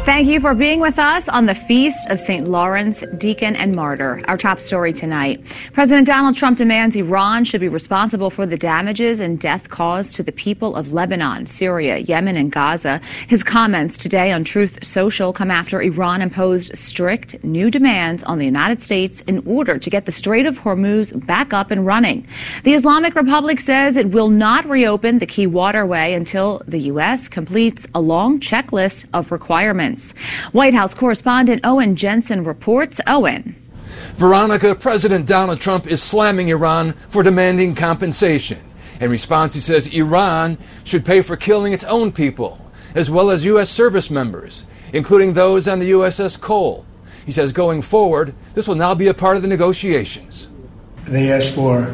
Thank you for being with us on the Feast of St. Lawrence, Deacon and Martyr. Our top story tonight. President Donald Trump demands Iran should be responsible for the damages and death caused to the people of Lebanon, Syria, Yemen, and Gaza. His comments today on Truth Social come after Iran imposed strict new demands on the United States in order to get the Strait of Hormuz back up and running. The Islamic Republic says it will not reopen the key waterway until the U.S. completes a long checklist of requirements. White House correspondent Owen Jensen reports. Owen. Veronica, President Donald Trump is slamming Iran for demanding compensation. In response, he says Iran should pay for killing its own people, as well as U.S. service members, including those on the USS Cole. He says going forward, this will now be a part of the negotiations. They asked for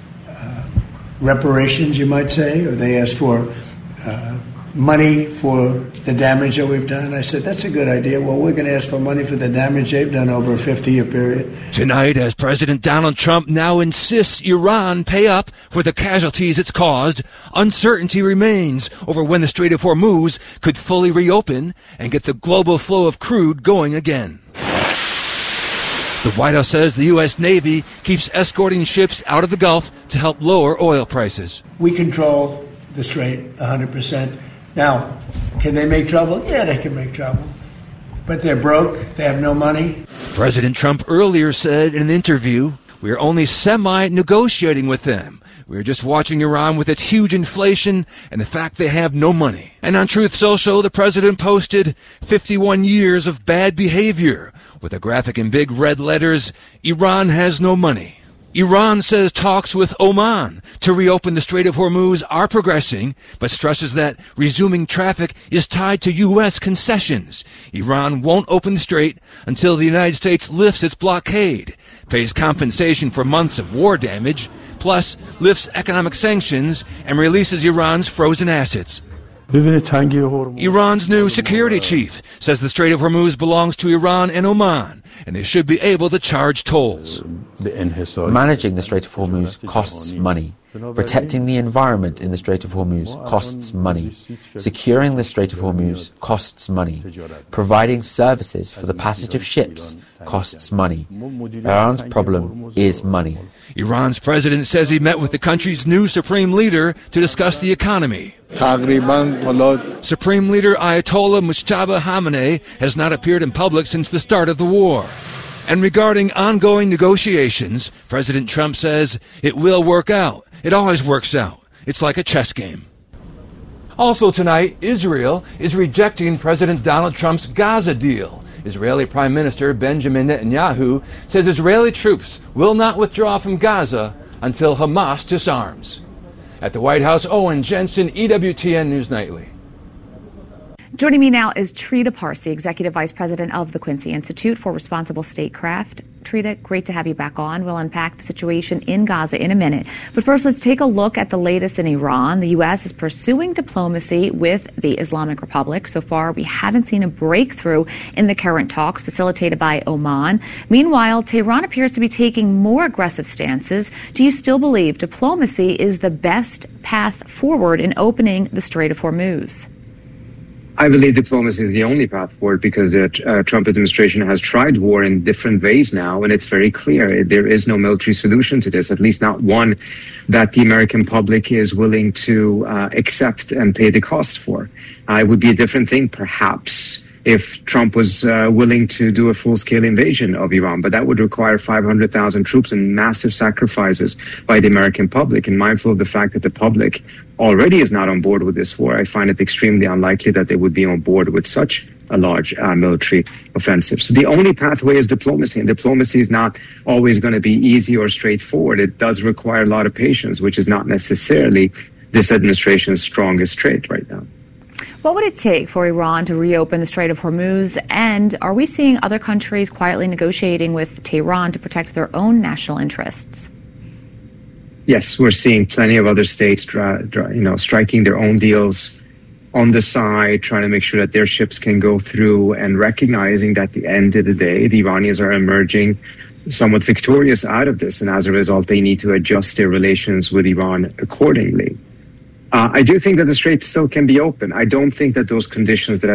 reparations, you might say, or they asked for money for the damage that we've done. I said, that's a good idea. Well, we're going to ask for money for the damage they've done over a 50-year period. Tonight, as President Donald Trump now insists Iran pay up for the casualties it's caused, uncertainty remains over when the Strait of Hormuz could fully reopen and get the global flow of crude going again. The White House says the U.S. Navy keeps escorting ships out of the Gulf to help lower oil prices. We control the Strait 100%. Now, can they make trouble? Yeah, they can make trouble. But they're broke. They have no money. President Trump earlier said in an interview, we are only semi-negotiating with them. We're just watching Iran with its huge inflation and the fact they have no money. And on Truth Social, the president posted 51 years of bad behavior with a graphic in big red letters, Iran has no money. Iran says talks with Oman to reopen the Strait of Hormuz are progressing, but stresses that resuming traffic is tied to U.S. concessions. Iran won't open the strait until the United States lifts its blockade, pays compensation for months of war damage, plus lifts economic sanctions and releases Iran's frozen assets. Iran's new security chief says the Strait of Hormuz belongs to Iran and Oman, and they should be able to charge tolls. Managing the Strait of Hormuz costs money. Protecting the environment in the Strait of Hormuz costs money. Securing the Strait of Hormuz costs money. Providing services for the passage of ships costs money. Iran's problem is money. Iran's president says he met with the country's new supreme leader to discuss the economy. Supreme Leader Ayatollah Mujtaba Khamenei has not appeared in public since the start of the war. And regarding ongoing negotiations, President Trump says it will work out. It always works out. It's like a chess game. Also tonight, Israel is rejecting President Donald Trump's Gaza deal. Israeli Prime Minister Benjamin Netanyahu says Israeli troops will not withdraw from Gaza until Hamas disarms. At the White House, Owen Jensen, EWTN News Nightly. Joining me now is Trita Parsi, Executive Vice President of the Quincy Institute for Responsible Statecraft. Trita, great to have you back on. We'll unpack the situation in Gaza in a minute. But first, let's take a look at the latest in Iran. The U.S. is pursuing diplomacy with the Islamic Republic. So far, we haven't seen a breakthrough in the current talks facilitated by Oman. Meanwhile, Tehran appears to be taking more aggressive stances. Do you still believe diplomacy is the best path forward in opening the Strait of Hormuz? I believe diplomacy is the only path forward because the Trump administration has tried war in different ways now, and it's very clear there is no military solution to this, at least not one that the American public is willing to accept and pay the cost for. It would be a different thing, perhaps, if Trump was willing to do a full-scale invasion of Iran, but that would require 500,000 troops and massive sacrifices by the American public. And mindful of the fact that the public already is not on board with this war, I find it extremely unlikely that they would be on board with such a large military offensive. So the only pathway is diplomacy, and diplomacy is not always going to be easy or straightforward. It does require a lot of patience, which is not necessarily this administration's strongest trait right now. What would it take for Iran to reopen the Strait of Hormuz? And are we seeing other countries quietly negotiating with Tehran to protect their own national interests? Yes, we're seeing plenty of other states, striking their own deals on the side, trying to make sure that their ships can go through, and recognizing that at the end of the day, the Iranians are emerging somewhat victorious out of this. And as a result, they need to adjust their relations with Iran accordingly. I do think that the strait still can be open. I don't think that those conditions that